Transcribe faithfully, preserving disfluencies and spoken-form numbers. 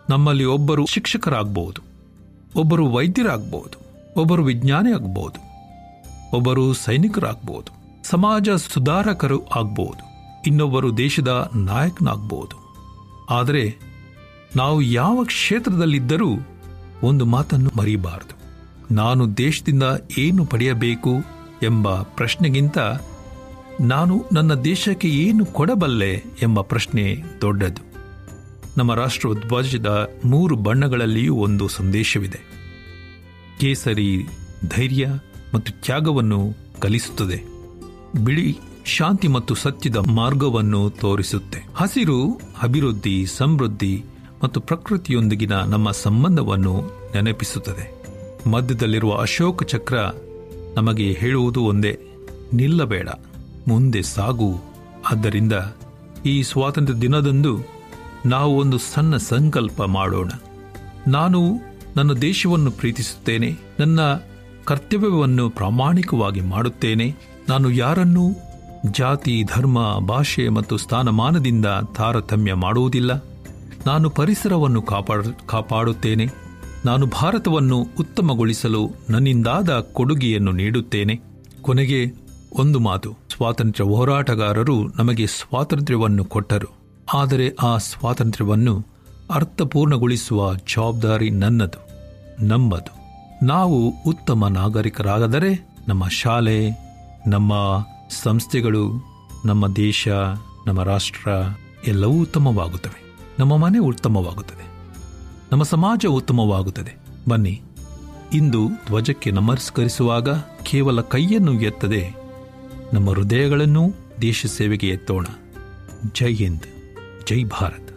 ನಮ್ಮಲ್ಲಿ ಒಬ್ಬರು ಶಿಕ್ಷಕರಾಗಬಹುದು, ಒಬ್ಬರು ವೈದ್ಯರಾಗಬಹುದು, ಒಬ್ಬರು ವಿಜ್ಞಾನಿ ಆಗಬಹುದು, ಒಬ್ಬರು ಸೈನಿಕರಾಗಬಹುದು, ಸಮಾಜ ಸುಧಾರಕರು ಆಗಬಹುದು, ಇನ್ನೊಬ್ಬರು ದೇಶದ ನಾಯಕನಾಗಬಹುದು. ಆದರೆ ನಾವು ಯಾವ ಕ್ಷೇತ್ರದಲ್ಲಿದ್ದರೂ ಒಂದು ಮಾತನ್ನು ಮರೆಯಬಾರದು. ನಾನು ದೇಶದಿಂದ ಏನು ಪಡೆಯಬೇಕು ಎಂಬ ಪ್ರಶ್ನೆಗಿಂತ ನಾನು ನನ್ನ ದೇಶಕ್ಕೆ ಏನು ಕೊಡಬಲ್ಲೆ ಎಂಬ ಪ್ರಶ್ನೆ ದೊಡ್ಡದು. ನಮ್ಮ ರಾಷ್ಟ್ರಧ್ವಜದ ಮೂರು ಬಣ್ಣಗಳಲ್ಲಿಯೂ ಒಂದು ಸಂದೇಶವಿದೆ. ಕೇಸರಿ ಧೈರ್ಯ ಮತ್ತು ತ್ಯಾಗವನ್ನು ಕಲಿಸುತ್ತದೆ. ಬಿಳಿ ಶಾಂತಿ ಮತ್ತು ಸತ್ಯದ ಮಾರ್ಗವನ್ನು ತೋರಿಸುತ್ತೆ. ಹಸಿರು ಅಭಿವೃದ್ಧಿ, ಸಮೃದ್ಧಿ ಮತ್ತು ಪ್ರಕೃತಿಯೊಂದಿಗಿನ ನಮ್ಮ ಸಂಬಂಧವನ್ನು ನೆನಪಿಸುತ್ತದೆ. ಮಧ್ಯದಲ್ಲಿರುವ ಅಶೋಕ ಚಕ್ರ ನಮಗೆ ಹೇಳುವುದು ಒಂದೇ: ನಿಲ್ಲಬೇಡ, ಮುಂದೆ ಸಾಗು. ಆದ್ದರಿಂದ ಈ ಸ್ವಾತಂತ್ರ್ಯ ದಿನದಂದು ನಾವು ಒಂದು ಸಣ್ಣ ಸಂಕಲ್ಪ ಮಾಡೋಣ. ನಾನು ನನ್ನ ದೇಶವನ್ನು ಪ್ರೀತಿಸುತ್ತೇನೆ, ನನ್ನ ಕರ್ತವ್ಯವನ್ನು ಪ್ರಾಮಾಣಿಕವಾಗಿ ಮಾಡುತ್ತೇನೆ. ನಾನು ಯಾರನ್ನೂ ಜಾತಿ, ಧರ್ಮ, ಭಾಷೆ ಮತ್ತು ಸ್ಥಾನಮಾನದಿಂದ ತಾರತಮ್ಯ ಮಾಡುವುದಿಲ್ಲ. ನಾನು ಪರಿಸರವನ್ನು ಕಾಪಾಡ ಕಾಪಾಡುತ್ತೇನೆ. ನಾನು ಭಾರತವನ್ನು ಉತ್ತಮಗೊಳಿಸಲು ನನ್ನಿಂದಾದ ಕೊಡುಗೆಯನ್ನು ನೀಡುತ್ತೇನೆ. ಕೊನೆಗೆ ಒಂದು ಮಾತು: ಸ್ವಾತಂತ್ರ್ಯ ಹೋರಾಟಗಾರರು ನಮಗೆ ಸ್ವಾತಂತ್ರ್ಯವನ್ನು ಕೊಟ್ಟರು, ಆದರೆ ಆ ಸ್ವಾತಂತ್ರ್ಯವನ್ನು ಅರ್ಥಪೂರ್ಣಗೊಳಿಸುವ ಜವಾಬ್ದಾರಿ ನನ್ನದು, ನಮ್ಮದು. ನಾವು ಉತ್ತಮ ನಾಗರಿಕರಾದರೆ ನಮ್ಮ ಶಾಲೆ, ನಮ್ಮ ಸಂಸ್ಥೆಗಳು, ನಮ್ಮ ದೇಶ, ನಮ್ಮ ರಾಷ್ಟ್ರ ಎಲ್ಲವೂ ಉತ್ತಮವಾಗುತ್ತವೆ. ನಮ್ಮ ಮನೆ ಉತ್ತಮವಾಗುತ್ತದೆ, ನಮ್ಮ ಸಮಾಜ ಉತ್ತಮವಾಗುತ್ತದೆ. ಬನ್ನಿ, ಇಂದು ಧ್ವಜಕ್ಕೆ ನಮಸ್ಕರಿಸುವಾಗ ಕೇವಲ ಕೈಯನ್ನು ಎತ್ತದೆ, ನಮ್ಮ ಹೃದಯಗಳನ್ನು ದೇಶ ಸೇವೆಗೆ ಎತ್ತೋಣ. ಜೈ ಹಿಂದ್, ಜೈ ಭಾರತ್.